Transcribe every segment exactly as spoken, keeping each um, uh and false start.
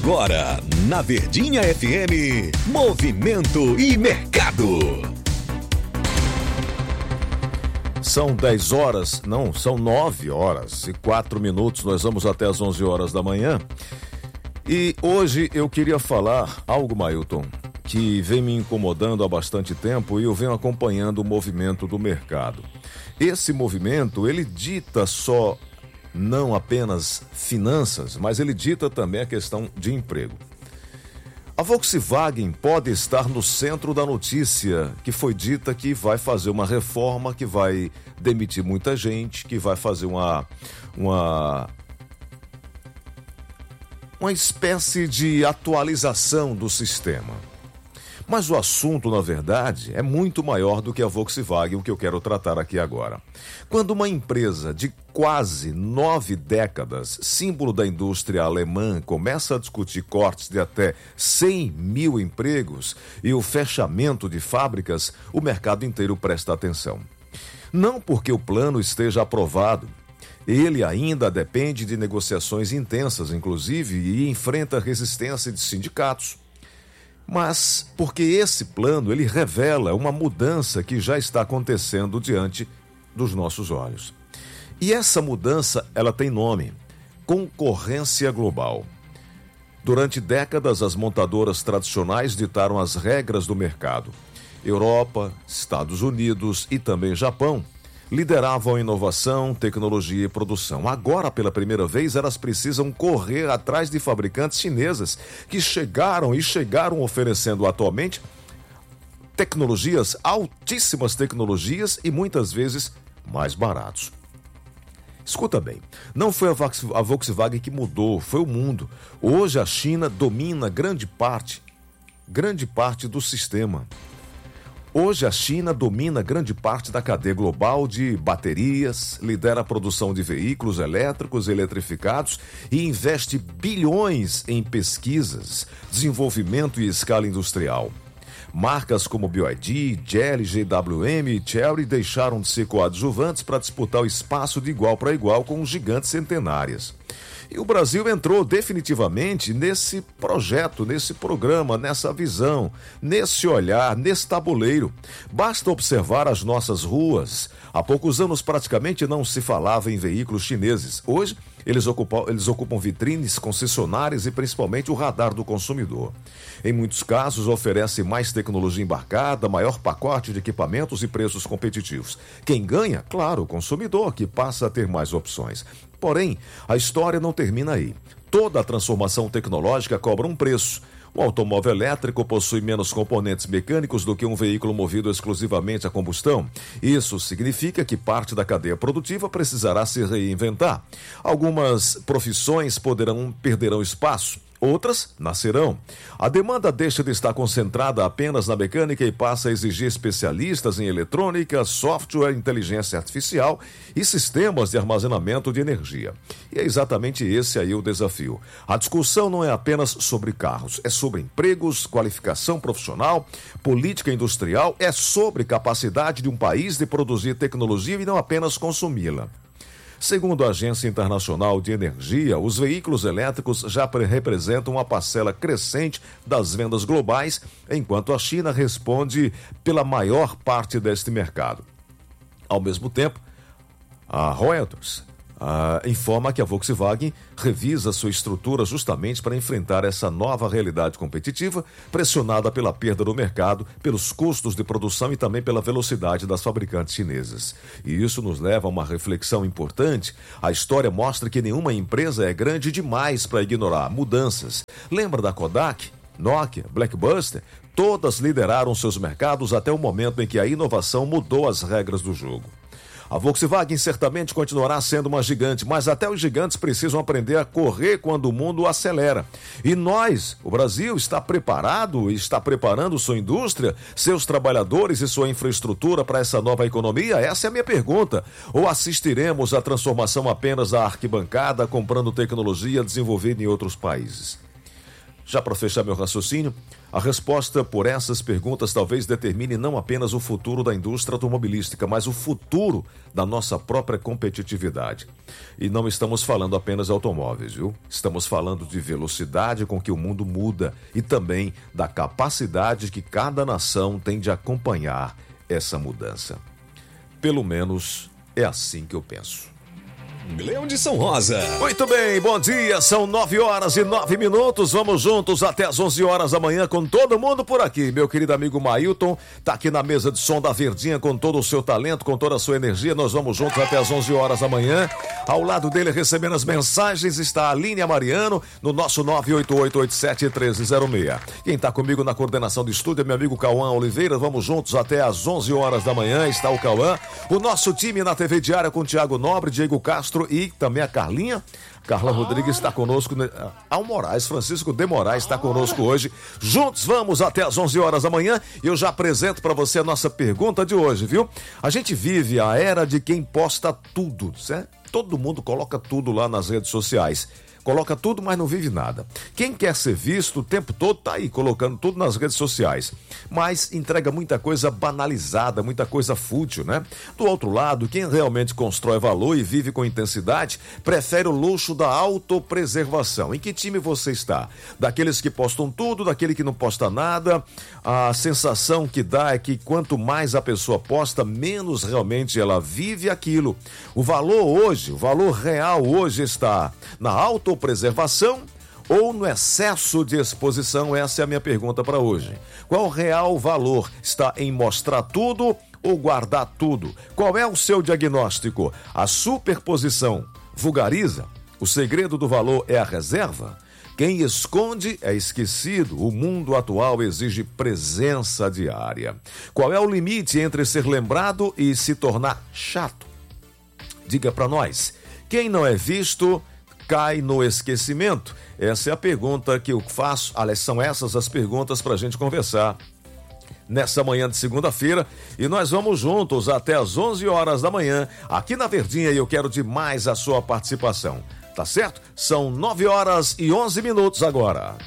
Agora, na Verdinha F M, Movimento e Mercado. São dez horas, não, são nove horas e quatro minutos, nós vamos até as onze horas da manhã. E hoje eu queria falar algo, Mailton, que vem me incomodando há bastante tempo e eu venho acompanhando o movimento do mercado. Esse movimento, ele dita só não apenas finanças, mas ele dita também a questão de emprego. A Volkswagen pode estar no centro da notícia, que foi dita que vai fazer uma reforma, que vai demitir muita gente, que vai fazer uma, uma, uma espécie de atualização do sistema. Mas o assunto, na verdade, é muito maior do que a Volkswagen, o que eu quero tratar aqui agora. Quando uma empresa de quase nove décadas, símbolo da indústria alemã, começa a discutir cortes de até cem mil empregos e o fechamento de fábricas, o mercado inteiro presta atenção. Não porque o plano esteja aprovado. Ele ainda depende de negociações intensas, inclusive, e enfrenta resistência de sindicatos. Mas porque esse plano, ele revela uma mudança que já está acontecendo diante dos nossos olhos. E essa mudança, ela tem nome: concorrência global. Durante décadas, as montadoras tradicionais ditaram as regras do mercado. Europa, Estados Unidos e também Japão lideravam a inovação, tecnologia e produção. Agora, pela primeira vez, elas precisam correr atrás de fabricantes chinesas que chegaram e chegaram oferecendo atualmente tecnologias, altíssimas tecnologias e muitas vezes mais baratos. Escuta bem, não foi a Volkswagen que mudou, foi o mundo. Hoje a China domina grande parte, grande parte do sistema. Hoje a China domina grande parte da cadeia global de baterias, lidera a produção de veículos elétricos e eletrificados e investe bilhões em pesquisas, desenvolvimento e escala industrial. Marcas como B Y D, Geely, G W M e Chery deixaram de ser coadjuvantes para disputar o espaço de igual para igual com os gigantes centenárias. E o Brasil entrou definitivamente nesse projeto, nesse programa, nessa visão, nesse olhar, nesse tabuleiro. Basta observar as nossas ruas. Há poucos anos praticamente não se falava em veículos chineses. Hoje, eles ocupam, eles ocupam vitrines, concessionárias e principalmente o radar do consumidor. Em muitos casos, oferecem mais tecnologia embarcada, maior pacote de equipamentos e preços competitivos. Quem ganha? Claro, o consumidor, que passa a ter mais opções. Porém, a história não termina aí. Toda a transformação tecnológica cobra um preço. O automóvel elétrico possui menos componentes mecânicos do que um veículo movido exclusivamente a combustão. Isso significa que parte da cadeia produtiva precisará se reinventar. Algumas profissões poderão perderão espaço. Outras nascerão. A demanda deixa de estar concentrada apenas na mecânica e passa a exigir especialistas em eletrônica, software, inteligência artificial e sistemas de armazenamento de energia. E é exatamente esse aí o desafio. A discussão não é apenas sobre carros, é sobre empregos, qualificação profissional, política industrial, é sobre capacidade de um país de produzir tecnologia e não apenas consumi-la. Segundo a Agência Internacional de Energia, os veículos elétricos já representam uma parcela crescente das vendas globais, enquanto a China responde pela maior parte deste mercado. Ao mesmo tempo, a Reuters ah, informa que a Volkswagen revisa sua estrutura justamente para enfrentar essa nova realidade competitiva, pressionada pela perda do mercado, pelos custos de produção e também pela velocidade das fabricantes chinesas. E isso nos leva a uma reflexão importante. A história mostra que nenhuma empresa é grande demais para ignorar mudanças. Lembra da Kodak, Nokia, Blockbuster? Todas lideraram seus mercados até o momento em que a inovação mudou as regras do jogo. A Volkswagen certamente continuará sendo uma gigante, mas até os gigantes precisam aprender a correr quando o mundo acelera. E nós, o Brasil, está preparado e está preparando sua indústria, seus trabalhadores e sua infraestrutura para essa nova economia? Essa é a minha pergunta. Ou assistiremos à transformação apenas da arquibancada, comprando tecnologia desenvolvida em outros países? Já para fechar meu raciocínio, a resposta por essas perguntas talvez determine não apenas o futuro da indústria automobilística, mas o futuro da nossa própria competitividade. E não estamos falando apenas de automóveis, viu? Estamos falando de velocidade com que o mundo muda e também da capacidade que cada nação tem de acompanhar essa mudança. Pelo menos é assim que eu penso. Gleudson Rosa. Muito bem, bom dia, são nove horas e nove minutos, vamos juntos até as onze horas da manhã com todo mundo por aqui. Meu querido amigo Mailton tá aqui na mesa de som da Verdinha com todo o seu talento, com toda a sua energia, nós vamos juntos até as onze horas da manhã. Ao lado dele, recebendo as mensagens, está a Aline Mariano, no nosso nove oito oito oito sete um três zero seis. Quem tá comigo na coordenação do estúdio é meu amigo Cauã Oliveira, vamos juntos até as onze horas da manhã, está o Cauã. O nosso time na T V Diária com Tiago Nobre, Diego Castro e também a Carlinha. Carla Rodrigues está conosco. Al Moraes, Francisco de Moraes está conosco hoje. Juntos vamos até as onze horas da manhã. E eu já apresento para você a nossa pergunta de hoje, viu? A gente vive a era de quem posta tudo, certo? Todo mundo coloca tudo lá nas redes sociais. Coloca tudo, mas não vive nada. Quem quer ser visto o tempo todo tá aí, colocando tudo nas redes sociais. Mas entrega muita coisa banalizada, muita coisa fútil, né? Do outro lado, quem realmente constrói valor e vive com intensidade, prefere o luxo da autopreservação. Em que time você está? Daqueles que postam tudo, daquele que não posta nada? A sensação que dá é que quanto mais a pessoa posta, menos realmente ela vive aquilo. O valor hoje, o valor real hoje está na autopreservação preservação ou no excesso de exposição? Essa é a minha pergunta para hoje. Qual o real valor? Está em mostrar tudo ou guardar tudo? Qual é o seu diagnóstico? A superposição vulgariza? O segredo do valor é a reserva? Quem esconde é esquecido. O mundo atual exige presença diária. Qual é o limite entre ser lembrado e se tornar chato? Diga para nós. Quem não é visto cai no esquecimento? Essa é a pergunta que eu faço. Aliás, são essas as perguntas para a gente conversar nessa manhã de segunda-feira. E nós vamos juntos até as onze horas da manhã aqui na Verdinha e eu quero demais a sua participação. Tá certo? São nove horas e onze minutos agora.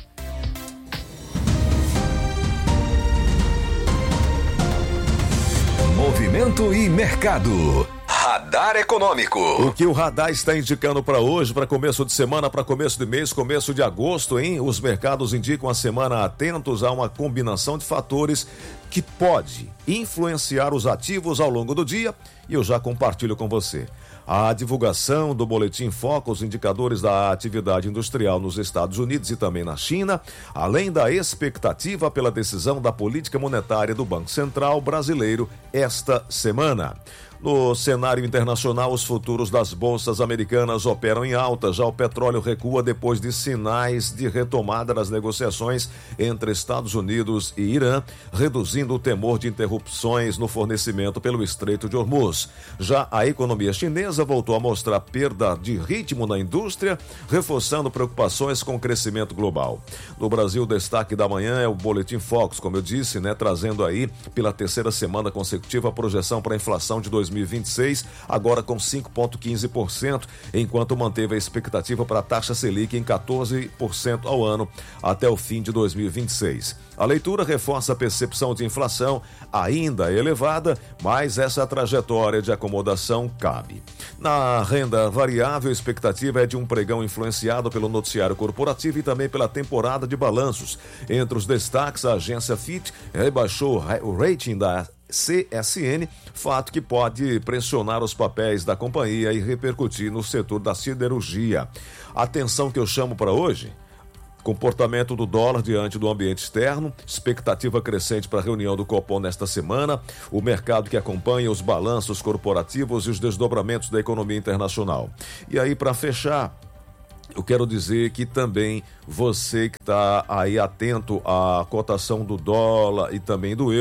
Movimento e mercado. Radar Econômico. O que o Radar está indicando para hoje, para começo de semana, para começo de mês, começo de agosto, hein? Os mercados indicam a semana atentos a uma combinação de fatores que pode influenciar os ativos ao longo do dia e eu já compartilho com você. A divulgação do Boletim Focus, indicadores da atividade industrial nos Estados Unidos e também na China, além da expectativa pela decisão da política monetária do Banco Central brasileiro esta semana. No cenário internacional, os futuros das bolsas americanas operam em alta. Já o petróleo recua depois de sinais de retomada das negociações entre Estados Unidos e Irã, reduzindo o temor de interrupções no fornecimento pelo Estreito de Hormuz. Já a economia chinesa voltou a mostrar perda de ritmo na indústria, reforçando preocupações com o crescimento global. No Brasil, o destaque da manhã é o Boletim Focus, como eu disse, né, trazendo aí pela terceira semana consecutiva a projeção para a inflação de dois mil e vinte e seis, agora com cinco vírgula quinze por cento, enquanto manteve a expectativa para a taxa Selic em quatorze por cento ao ano até o fim de dois mil e vinte e seis. A leitura reforça a percepção de inflação ainda elevada, mas essa trajetória de acomodação cabe. Na renda variável, a expectativa é de um pregão influenciado pelo noticiário corporativo e também pela temporada de balanços. Entre os destaques, a agência Fitch rebaixou o rating da C S N, fato que pode pressionar os papéis da companhia e repercutir no setor da siderurgia. A atenção que eu chamo para hoje: comportamento do dólar diante do ambiente externo, expectativa crescente para a reunião do Copom nesta semana, o mercado que acompanha os balanços corporativos e os desdobramentos da economia internacional. E aí, para fechar, eu quero dizer que também você que está aí atento à cotação do dólar e também do euro,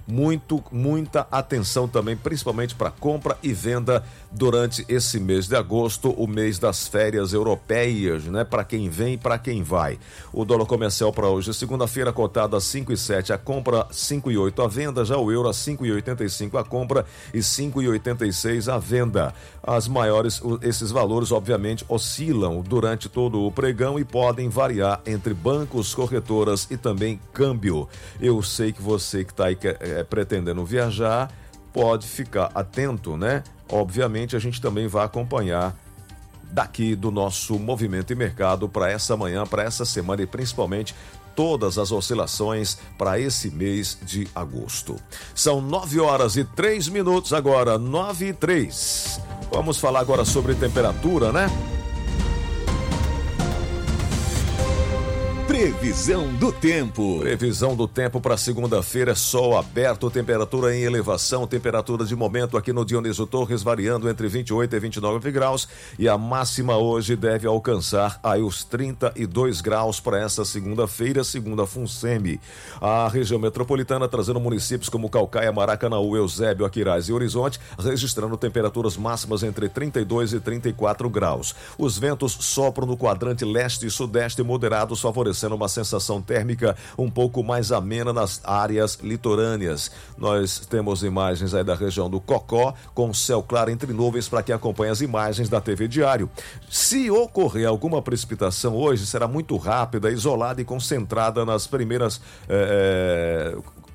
muito, muita atenção também, principalmente para compra e venda durante esse mês de agosto, o mês das férias europeias, né? Para quem vem e para quem vai. O dólar comercial para hoje, segunda-feira, cotado a cinco e sete a compra, cinco e oito a venda, já o euro a cinco e oitenta e cinco a compra e cinco e oitenta e seis a venda. As maiores, esses valores obviamente oscilam durante todo o pregão e podem variar entre bancos, corretoras e também câmbio. Eu sei que você que está aí é, pretendendo viajar pode ficar atento, né? Obviamente a gente também vai acompanhar daqui do nosso movimento e mercado para essa manhã, para essa semana e principalmente todas as oscilações para esse mês de agosto. São nove horas e três minutos agora, nove e três. Vamos falar agora sobre temperatura, né? Previsão do tempo. Previsão do tempo para segunda-feira, sol aberto, temperatura em elevação, temperatura de momento aqui no Dionísio Torres variando entre vinte e oito e vinte e nove graus e a máxima hoje deve alcançar aí os trinta e dois graus para essa segunda-feira, segunda FUNSEMI. A região metropolitana trazendo municípios como Caucaia, Maracanaú, Eusébio, Aquiraz e Horizonte, registrando temperaturas máximas entre trinta e dois e trinta e quatro graus. Os ventos sopram no quadrante leste e sudeste moderados, favorecendo sendo uma sensação térmica um pouco mais amena nas áreas litorâneas. Nós temos imagens aí da região do Cocó, com céu claro entre nuvens para quem acompanha as imagens da T V Diário. Se ocorrer alguma precipitação hoje, será muito rápida, isolada e concentrada nas primeiras... É...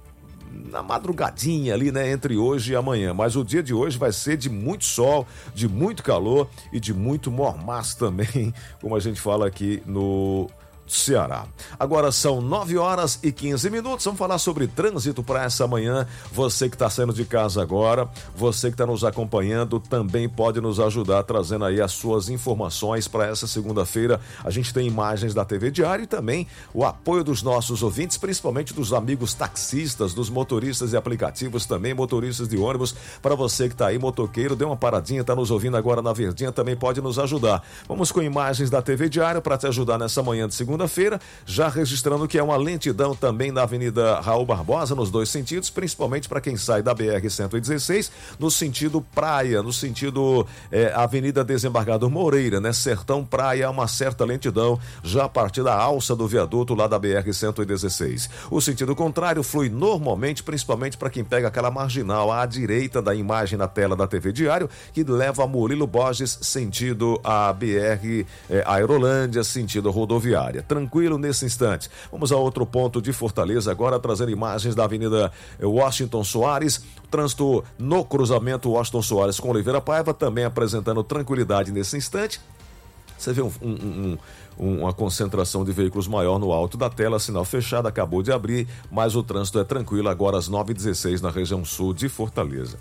na madrugadinha ali, né, entre hoje e amanhã, mas o dia de hoje vai ser de muito sol, de muito calor e de muito mormaço também, como a gente fala aqui no Ceará. Agora são nove horas e quinze minutos, vamos falar sobre trânsito para essa manhã. Você que está saindo de casa agora, você que está nos acompanhando, também pode nos ajudar trazendo aí as suas informações para essa segunda-feira. A gente tem imagens da T V Diário e também o apoio dos nossos ouvintes, principalmente dos amigos taxistas, dos motoristas de aplicativos, também motoristas de ônibus. Para você que está aí, motoqueiro, dê uma paradinha, está nos ouvindo agora na Verdinha, também pode nos ajudar. Vamos com imagens da T V Diário para te ajudar nessa manhã de segunda Segunda-feira, já registrando que é uma lentidão também na Avenida Raul Barbosa, nos dois sentidos, principalmente para quem sai da B R cento e dezesseis, no sentido praia, no sentido é, Avenida Desembargador Moreira, né? Sertão Praia, uma certa lentidão, já a partir da alça do viaduto lá da B R cento e dezesseis. O sentido contrário flui normalmente, principalmente para quem pega aquela marginal à direita da imagem na tela da T V Diário, que leva a Murilo Borges, sentido a B R é, Aerolândia, sentido rodoviária. Tranquilo nesse instante. Vamos a outro ponto de Fortaleza agora, trazendo imagens da Avenida Washington Soares. Trânsito no cruzamento Washington Soares com Oliveira Paiva, também apresentando tranquilidade nesse instante. Você vê um, um, um, uma concentração de veículos maior no alto da tela, sinal fechado, acabou de abrir, mas o trânsito é tranquilo agora às nove e dezesseis na região sul de Fortaleza.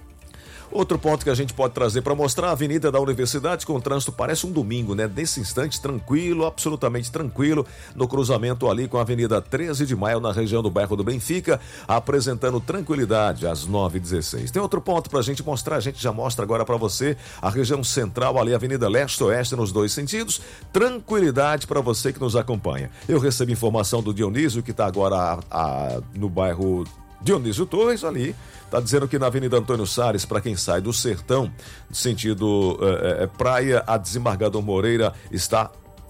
Outro ponto que a gente pode trazer para mostrar a Avenida da Universidade com o trânsito parece um domingo, né? Nesse instante, tranquilo, absolutamente tranquilo, no cruzamento ali com a Avenida treze de maio, na região do bairro do Benfica, apresentando tranquilidade às nove e dezesseis. Tem outro ponto para a gente mostrar, a gente já mostra agora para você a região central ali, Avenida Leste-Oeste, nos dois sentidos, tranquilidade para você que nos acompanha. Eu recebi informação do Dionísio, que está agora a, a, no bairro Dionísio Torres, ali. Está dizendo que na Avenida Antônio Salles, para quem sai do Sertão, sentido é, é, praia, a Desembargador Moreira está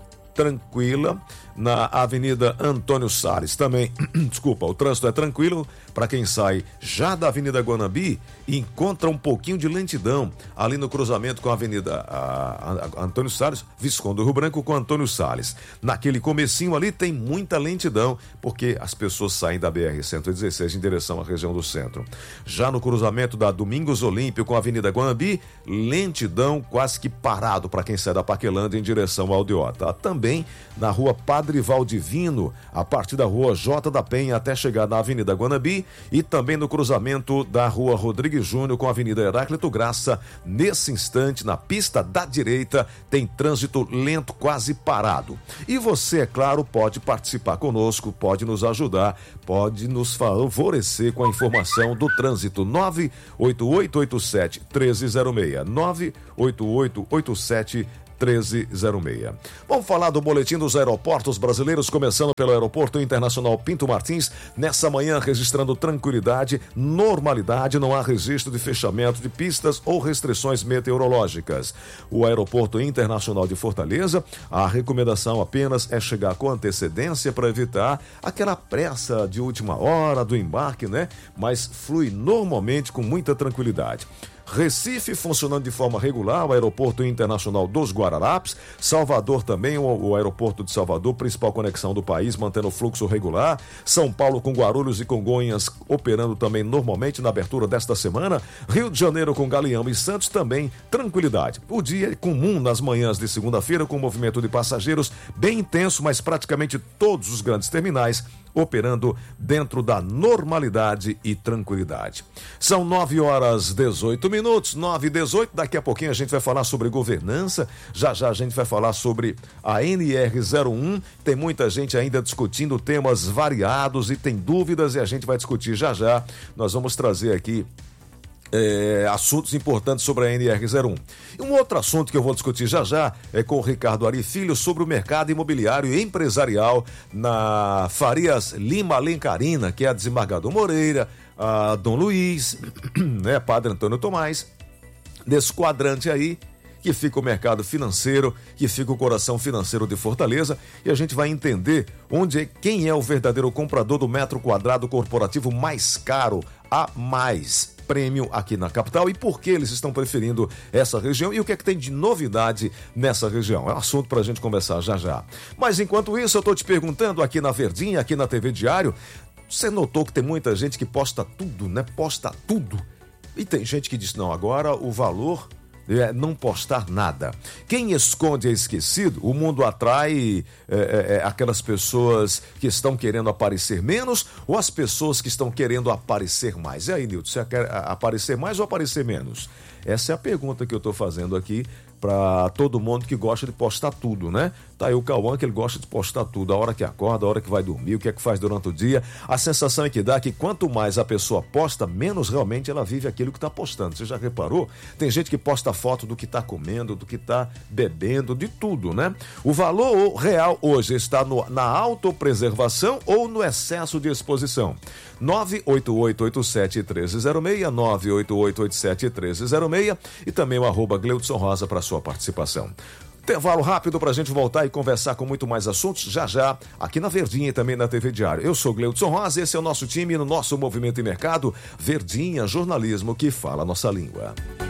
tranquila. Na Avenida Antônio Salles também, desculpa, o trânsito é tranquilo para quem sai já da Avenida Guanambi e encontra um pouquinho de lentidão ali no cruzamento com a Avenida a, a, Antônio Salles, Visconde do Rio Branco com Antônio Salles. Naquele comecinho ali tem muita lentidão porque as pessoas saem da B R cento e dezesseis em direção à região do centro. Já no cruzamento da Domingos Olímpio com a Avenida Guanambi, lentidão quase que parado para quem sai da Paquelândia em direção ao Aldeota. Também na Rua Padre Valdivino, a partir da Rua J da Penha até chegar na Avenida Guanambi e também no cruzamento da Rua Rodrigues Júnior com a Avenida Heráclito Graça. Nesse instante, na pista da direita, tem trânsito lento, quase parado. E você, é claro, pode participar conosco, pode nos ajudar, pode nos favorecer com a informação do trânsito. nove oito oito oito sete um três zero seis nove oito oito oito sete um três treze zero seis. Vamos falar do boletim dos aeroportos brasileiros, começando pelo Aeroporto Internacional Pinto Martins, nessa manhã registrando tranquilidade, normalidade, não há registro de fechamento de pistas ou restrições meteorológicas. O Aeroporto Internacional de Fortaleza, a recomendação apenas é chegar com antecedência para evitar aquela pressa de última hora do embarque, né? Mas flui normalmente com muita tranquilidade. Recife funcionando de forma regular, o Aeroporto Internacional dos Guararapes, Salvador também, o, o Aeroporto de Salvador, principal conexão do país, mantendo o fluxo regular, São Paulo com Guarulhos e Congonhas operando também normalmente na abertura desta semana, Rio de Janeiro com Galeão e Santos também tranquilidade. O dia é comum nas manhãs de segunda-feira com movimento de passageiros bem intenso, mas praticamente todos os grandes terminais operando dentro da normalidade e tranquilidade. São nove horas dezoito minutos, nove e dezoito, daqui a pouquinho a gente vai falar sobre governança, já já a gente vai falar sobre a N R zero um, tem muita gente ainda discutindo temas variados e tem dúvidas e a gente vai discutir já já, nós vamos trazer aqui É, assuntos importantes sobre a N R zero um. E um outro assunto que eu vou discutir já já é com o Ricardo Ari Filho sobre o mercado imobiliário e empresarial na Farias Lima Alencarina, que é a Desembargador Moreira, a Dom Luiz, né, Padre Antônio Tomás, desse quadrante aí, que fica o mercado financeiro, que fica o coração financeiro de Fortaleza, e a gente vai entender onde é, quem é o verdadeiro comprador do metro quadrado corporativo mais caro, a mais prêmio aqui na capital e por que eles estão preferindo essa região e o que é que tem de novidade nessa região. É um assunto para a gente conversar já já. Mas enquanto isso, eu estou te perguntando aqui na Verdinha, aqui na T V Diário, você notou que tem muita gente que posta tudo, né? Posta tudo. E tem gente que diz, não, agora o valor é não postar nada. Quem esconde é esquecido. O mundo atrai é, é, aquelas pessoas que estão querendo aparecer menos ou as pessoas que estão querendo aparecer mais. E aí, Nilton, você quer aparecer mais ou aparecer menos? Essa é a pergunta que eu estou fazendo aqui para todo mundo que gosta de postar tudo, né? Tá aí o Cauã, que ele gosta de postar tudo, a hora que acorda, a hora que vai dormir, o que é que faz durante o dia. A sensação é que dá que quanto mais a pessoa posta, menos realmente ela vive aquilo que está postando. Você já reparou? Tem gente que posta foto do que está comendo, do que está bebendo, de tudo, né? O valor real hoje está no, na autopreservação ou no excesso de exposição. nove oito oito oito sete um três zero seis, nove oito oito oito sete um três zero seis e também o arroba Gleudson Rosa para sua participação. Intervalo rápido para a gente voltar e conversar com muito mais assuntos já já aqui na Verdinha e também na T V Diário. Eu sou Gleudson Rosa, esse é o nosso time no nosso Movimento e Mercado. Verdinha, jornalismo que fala a nossa língua.